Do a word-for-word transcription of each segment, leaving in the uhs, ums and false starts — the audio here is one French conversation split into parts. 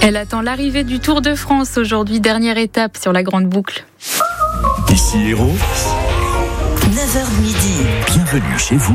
Elle attend l'arrivée du Tour de France aujourd'hui, dernière étape sur la grande boucle. Ici Héros, neuf heures midi. Bienvenue chez vous.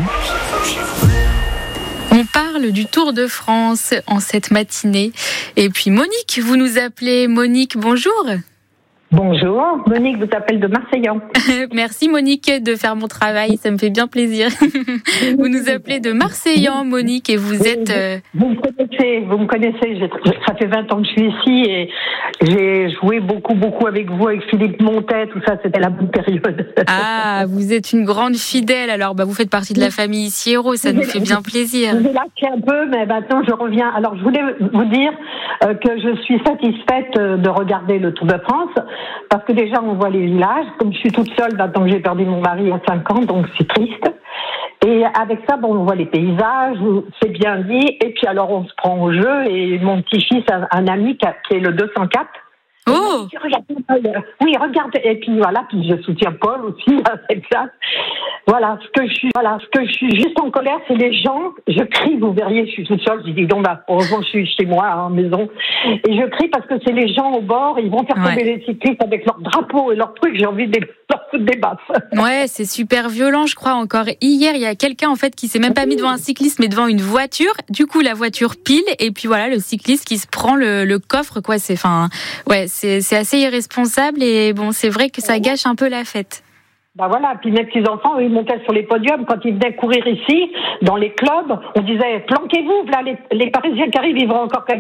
On parle du Tour de France en cette matinée. Et puis Monique, vous nous appelez. Monique, bonjour. Bonjour, Monique vous appelle de Marseillan. Merci Monique de faire mon travail, ça me fait bien plaisir. Vous nous appelez de Marseillan, Monique, et vous êtes... Euh... Vous me connaissez, vous me connaissez, j'ai, ça fait vingt ans que je suis ici et j'ai joué beaucoup, beaucoup avec vous, avec Philippe Montet, tout ça, c'était la bonne période. Ah, vous êtes une grande fidèle, alors bah, vous faites partie de la famille Ici Héros, ça nous fait bien plaisir. Je vais lâcher un peu, mais maintenant je reviens. Alors je voulais vous dire euh, que je suis satisfaite de regarder le Tour de France, parce que déjà on voit les villages, comme je suis toute seule, maintenant que j'ai perdu mon mari à cinq ans, donc c'est triste. Et avec ça, bon, on voit les paysages, c'est bien dit, et puis alors on se prend au jeu, et mon petit-fils a un ami qui est le deux cent quatre. Oh! Oui, regarde, et puis voilà, puis je soutiens Paul aussi avec ça. Voilà, ce que je suis, voilà, ce que je suis juste en colère, c'est les gens. Je crie, vous verriez, je suis toute seule. Je dis donc, bah, heureusement, je suis chez moi, en maison, et je crie parce que c'est les gens au bord. Ils vont faire tomber ouais. les cyclistes avec leurs drapeaux et leurs trucs. J'ai envie de leur foutre des baffes. Ouais, c'est super violent, je crois. Encore hier, il y a quelqu'un en fait qui s'est même pas mis devant un cycliste, mais devant une voiture. Du coup, la voiture pile, et puis voilà, le cycliste qui se prend le, le coffre, quoi. C'est, enfin, ouais, c'est, c'est assez irresponsable, et bon, c'est vrai que ça gâche un peu la fête. Bah voilà, puis mes petits-enfants, ils montaient sur les podiums. Quand ils venaient courir ici, dans les clubs, on disait « Planquez-vous, là, les, les Parisiens qui arrivent, ils vont encore gagner. »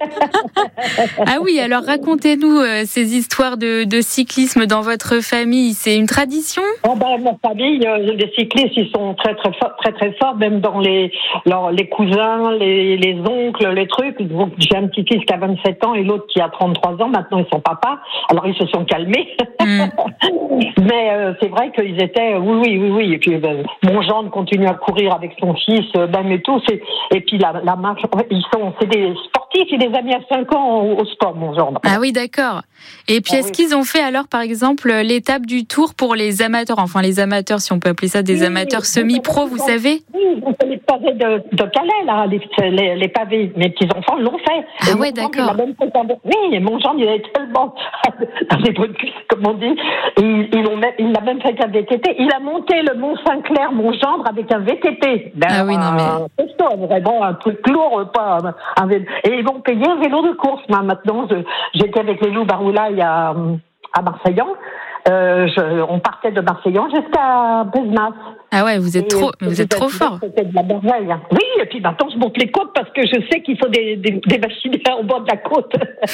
Ah oui, alors racontez-nous euh, ces histoires de, de cyclisme dans votre famille. C'est une tradition ? Oh ben, ma famille, euh, les cyclistes, ils sont très très forts, très très forts, même dans les, alors, les cousins, les, les oncles, les trucs. Donc, j'ai un petit-fils qui a vingt-sept ans et l'autre qui a trente-trois ans. Maintenant, ils sont papas. Alors, ils se sont calmés. Mm. Mais euh, c'est vrai qu'ils étaient, oui, oui, oui, oui. Et puis, ben, mon gendre continue à courir avec son fils, ben, et tout. C'est, et puis, la, la marche, ils sont, c'est des sportifs, il les a mis à cinq ans au, au sport, mon gendre. Ah oui, d'accord. Et puis, ah, est-ce oui. qu'ils ont fait alors, par exemple, l'étape du Tour pour les amateurs, enfin, les amateurs, si on peut appeler ça des oui, amateurs semi-pro, vous savez? Oui, ils ont fait les pavés de, de Calais, là, les, les, les pavés. Mes petits-enfants l'ont fait. Ah et ouais, d'accord. Même fait, oui, mon gendre, il avait tellement, dans les bonnes cuisses, comme on dit, il, il, ont, il l'a même fait un V T T. Il a monté le Mont Saint-Clair, mon gendre, avec un V T T. Ben, ah oui, non, mais... Un costaud, vraiment, un truc lourd, pas un, un vélo. Et ils vont payer un vélo de course. Moi, maintenant, je, j'étais avec les loups Baroulaye à, à Marseillan. Euh, je, on partait de Marseillan jusqu'à Pézenas. Ah ouais, vous êtes et trop, vous, vous êtes trop fort. C'était de la merveille. Oui, et puis maintenant, je monte les côtes parce que je sais qu'il faut des, des, des machines au bord de la côte.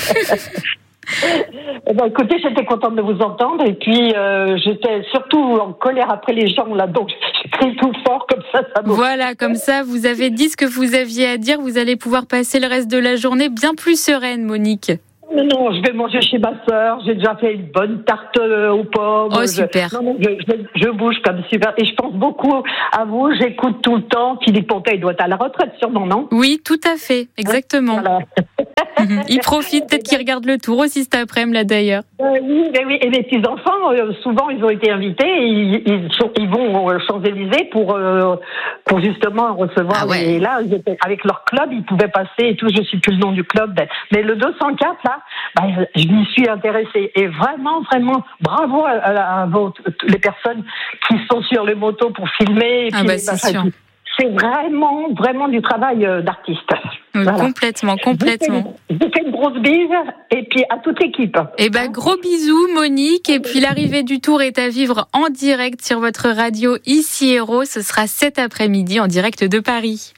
Eh ben, écoutez, j'étais contente de vous entendre, et puis euh, j'étais surtout en colère après les gens là, donc j'ai crié tout fort comme ça. ça voilà, comme ça, vous avez dit ce que vous aviez à dire. Vous allez pouvoir passer le reste de la journée bien plus sereine, Monique. Non, non, je vais manger chez ma sœur. J'ai déjà fait une bonne tarte aux pommes. Oh, super. Je, non, non, je, je, je bouge comme super. Et je pense beaucoup à vous. J'écoute tout le temps. Philippe Montet, il doit être à la retraite, sûrement, non? Oui, tout à fait. Exactement. Voilà. Il profite, peut-être qu'il regarde le Tour aussi cet après-midi, là, d'ailleurs. Euh, oui, mais oui. Et mes petits-enfants, euh, souvent, ils ont été invités. Et ils, ils, sont, ils vont aux Champs-Élysées pour, euh, pour justement recevoir. Ah ouais. Et là, ils étaient, avec leur club, ils pouvaient passer et tout. Je ne sais plus le nom du club. Mais le deux cent quatre, là, bah, je m'y suis intéressée. Et vraiment, vraiment, bravo à, à, à vos, les personnes qui sont sur les motos pour filmer. Et ah, bah, c'est sûr. C'est vraiment, vraiment du travail d'artiste. Oui, voilà. Complètement, complètement. Je vous fais une grosse bise, et puis à toute l'équipe. Eh ben, gros bisous, Monique. Et puis, l'arrivée du Tour est à vivre en direct sur votre radio Ici Héros. Ce sera cet après-midi en direct de Paris.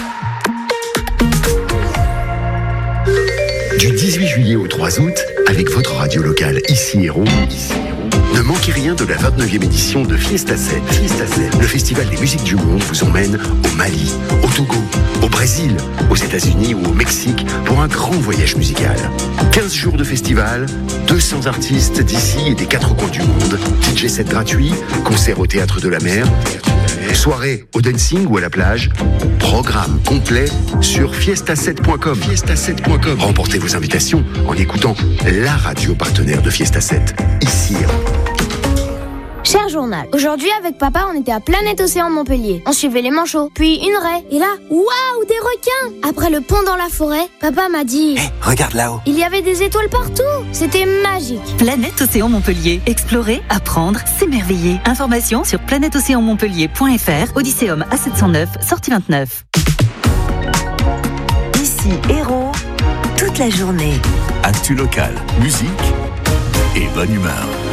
Du dix-huit juillet au trois août, avec votre radio locale Ici Héros, ne manquez rien de la vingt-neuvième édition de Fiesta sept. Fiesta sept. Le festival des musiques du monde vous emmène au Mali, au Togo, au Brésil, aux États-Unis ou au Mexique pour un grand voyage musical. quinze jours de festival, deux cents artistes d'ici et des quatre coins du monde, D J set gratuit, concert au Théâtre de la Mer, soirée au dancing ou à la plage, programme complet sur fiesta sept point com. fiesta sept point com. Remportez vos invitations en écoutant la radio partenaire de Fiesta sept, Ici. Cher journal, aujourd'hui avec papa on était à Planète Océan Montpellier. On suivait les manchots, puis une raie. Et là, waouh, des requins! Après le pont dans la forêt, papa m'a dit... Hé, hey, regarde là-haut. Il y avait des étoiles partout. C'était magique. Planète Océan Montpellier. Explorer, apprendre, s'émerveiller. Information sur planète océan montpellier point f r, Odysseum A sept cent neuf, sortie vingt-neuf. Ici Héros, toute la journée. Actu local, musique et bonne humeur.